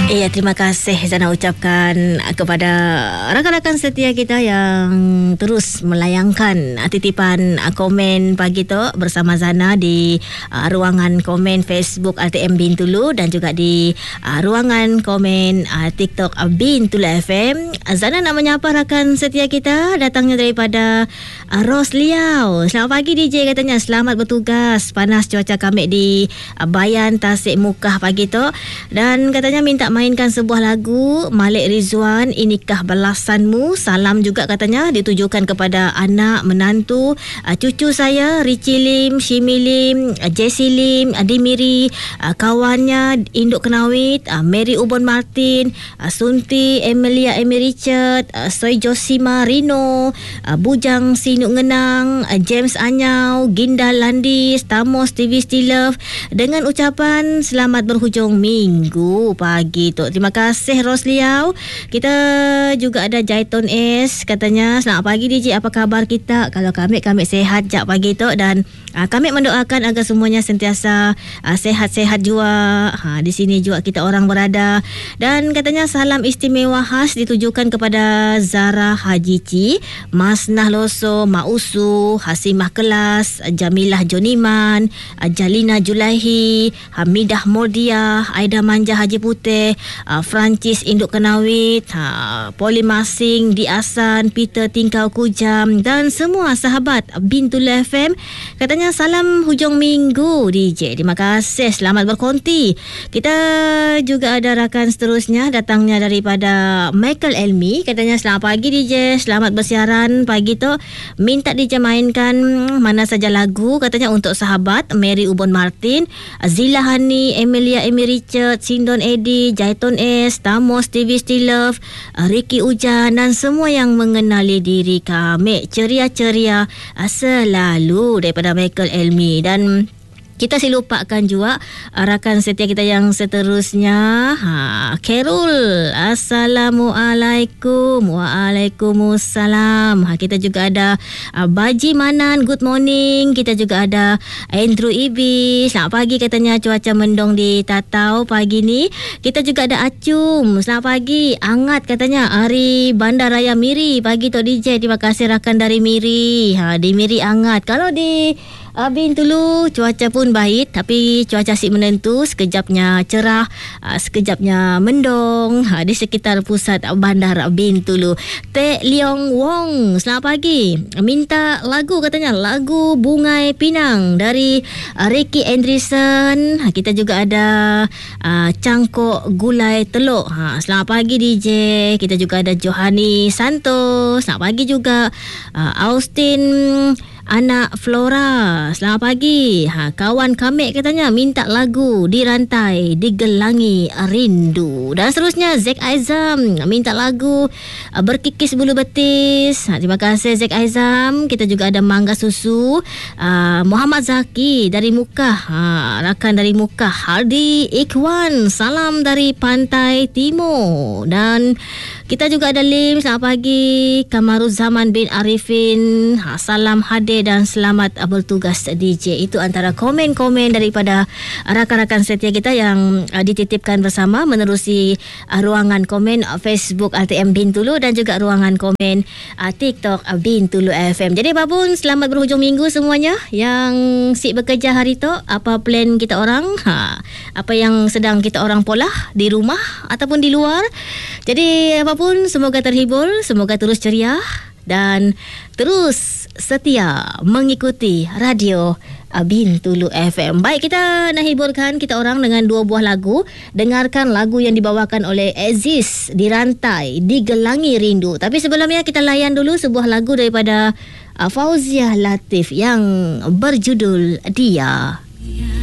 Ya, terima kasih Zana ucapkan kepada rakan-rakan setia kita yang terus melayangkan titipan komen pagi tu bersama Zana di ruangan komen Facebook RTM Bintulu dan juga di ruangan komen TikTok Bintulu FM. Zana nak menyapa rakan setia kita datangnya daripada Ros Liao. Selamat pagi DJ katanya, selamat bertugas. Panas cuaca kami di Bayan Tasik Mukah pagi tu dan katanya minta mainkan sebuah lagu Malik Rizwan, Inikah Balasanmu. Salam juga katanya ditujukan kepada anak, menantu, cucu saya Richie Lim, Shimi Lim, Jessie Lim, Dimiri, kawannya Induk Kenawit, Mary Ubon Martin, Sunti, Emilia Amy Richard, Soy Josima Rino, Bujang Sinuk Ngenang, James Anyau, Ginda Landis, Tamos TV Stilove dengan ucapan selamat berhujung minggu pagi tu. Terima kasih Ros Liao. Kita juga ada Jaiton S katanya, selamat pagi DJ, apa khabar kita? Kalau kami sehat jak pagi tu dan kami mendoakan agar semuanya sentiasa sehat-sehat juga. Di sini juga kita orang berada dan katanya salam istimewa khas ditujukan kepada Zara Hajici, Mas Nahloso, Mausu, Hasimah Kelas, Jamilah Joniman, Jalina Julaihi, Hamidah Mordiah, Aida Manja Haji Putih, Francis Induk Kenawit, Poli Masing, Di Asan, Peter Tingkau Kujam dan semua sahabat Bintulu FM. Katanya salam hujung minggu DJ. Terima kasih, selamat berkonti. Kita juga ada rakan seterusnya datangnya daripada Michael Elmi. Katanya selamat pagi DJ, selamat bersiaran pagi tu. Minta DJ mainkan mana saja lagu katanya untuk sahabat Mary Ubon Martin, Zila Hani, Emilia Amy Richard, Sindon Edi, Jaiton S, Tamos TV Stilove, Ricky Ujan dan semua yang mengenali diri kami. Ceria-ceria selalu daripada Michael Elmi. Dan kita silupakan juga rakan setia kita yang seterusnya, Carol. Assalamualaikum. Waalaikumsalam. Kita juga ada Baji Manan, good morning. Kita juga ada Andrew Ibi, selamat pagi katanya, cuaca mendung di Tatau pagi ni. Kita juga ada Acum, selamat pagi, angat katanya. Ari Bandaraya Miri pagi tu DJ. Terima kasih rakan dari Miri. Di Miri angat. Kalau di Bintulu cuaca pun baik tapi cuaca asyik menentu, sekejapnya cerah, sekejapnya mendung di sekitar pusat bandar Bintulu. Tek Leong Wong, selamat pagi, minta lagu katanya, lagu Bungai Pinang dari Ricky Andresen. Kita juga ada Cangkok Gulai Teluk. Selamat pagi DJ. Kita juga ada Johani Santos, selamat pagi juga. Austin Anak Flora, selamat pagi. Kawan kami katanya minta lagu Dirantai Digelangi Rindu. Dan seterusnya Zek Aizam minta lagu Berkikis Bulu Betis. Terima kasih Zek Aizam. Kita juga ada Mangga Susu, Muhammad Zaki dari Mukah, rakan dari Mukah. Hardi Ikhwan, salam dari Pantai Timur. Dan kita juga ada Lim, selamat pagi. Kamaruzaman bin Arifin, salam hadir dan selamat bertugas DJ. Itu antara komen-komen daripada rakan-rakan setia kita yang dititipkan bersama menerusi ruangan komen Facebook RTM Bintulu dan juga ruangan komen TikTok Bintulu FM. Jadi babun, selamat berhujung minggu semuanya yang sik bekerja hari tu. Apa plan kita orang? Apa yang sedang kita orang pola di rumah ataupun di luar? Jadi apapun, semoga terhibur, semoga terus ceria dan terus setia mengikuti radio Bintulu FM. Baik, kita nak hiburkan kita orang dengan dua buah lagu. Dengarkan lagu yang dibawakan oleh Aziz, Dirantai Digelangi Rindu. Tapi sebelumnya kita layan dulu sebuah lagu daripada Fauziah Latif yang berjudul Dia.